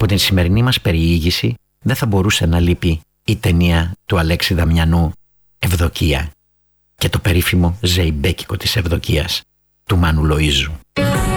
Από την σημερινή μας περιήγηση δεν θα μπορούσε να λείπει η ταινία του Αλέξη Δαμιανού «Ευδοκία» και το περίφημο ζεϊμπέκικο της Ευδοκίας του Μάνου Λοΐζου.